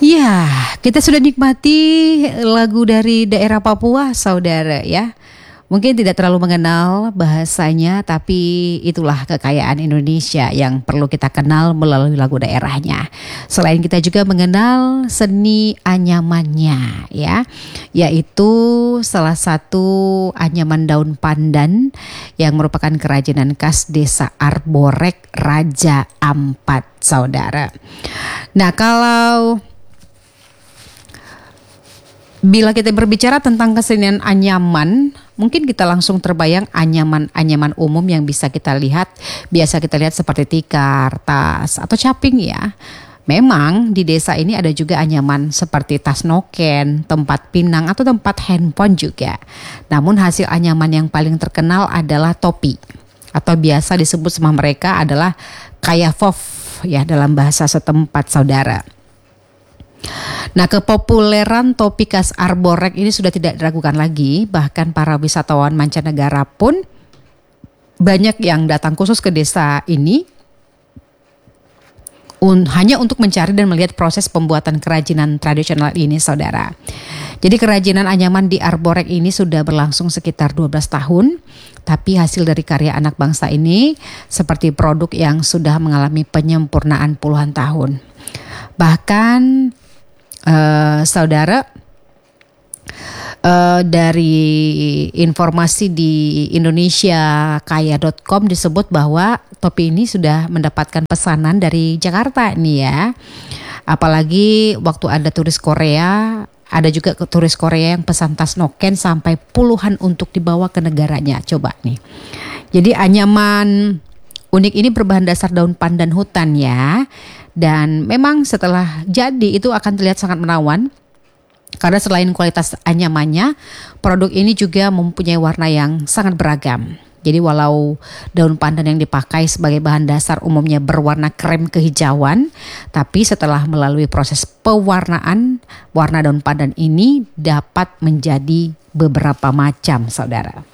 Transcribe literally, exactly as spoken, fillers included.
Ya, kita sudah nikmati lagu dari daerah Papua, saudara ya. Mungkin tidak terlalu mengenal bahasanya, tapi itulah kekayaan Indonesia yang perlu kita kenal melalui lagu daerahnya. Selain kita juga mengenal seni anyamannya ya, yaitu salah satu anyaman daun pandan yang merupakan kerajinan khas desa Arborek, Raja Ampat, saudara. Nah, kalau bila kita berbicara tentang kesenian anyaman, mungkin kita langsung terbayang anyaman-anyaman umum yang bisa kita lihat, biasa kita lihat seperti tikar, tas, atau caping ya. Memang di desa ini ada juga anyaman seperti tas noken, tempat pinang, atau tempat handphone juga. Namun hasil anyaman yang paling terkenal adalah topi, atau biasa disebut sama mereka adalah kayafov ya dalam bahasa setempat, saudara. Nah, kepopuleran topi khas Arborek ini sudah tidak diragukan lagi. Bahkan para wisatawan mancanegara pun banyak yang datang khusus ke desa ini un, hanya untuk mencari dan melihat proses pembuatan kerajinan tradisional ini, saudara. Jadi kerajinan anyaman di Arborek ini sudah berlangsung sekitar dua belas tahun. Tapi hasil dari karya anak bangsa ini seperti produk yang sudah mengalami penyempurnaan puluhan tahun. Bahkan Uh, saudara, uh, dari informasi di indonesia kaya dot com disebut bahwa topi ini sudah mendapatkan pesanan dari Jakarta nih ya. Apalagi waktu ada turis Korea, ada juga turis Korea yang pesan tas noken sampai puluhan untuk dibawa ke negaranya. Coba nih. Jadi anyaman unik ini berbahan dasar daun pandan hutan ya. Dan memang setelah jadi itu akan terlihat sangat menawan. Karena selain kualitas anyamannya, produk ini juga mempunyai warna yang sangat beragam. Jadi walau daun pandan yang dipakai sebagai bahan dasar umumnya berwarna krem kehijauan, tapi setelah melalui proses pewarnaan, warna daun pandan ini dapat menjadi beberapa macam, saudara.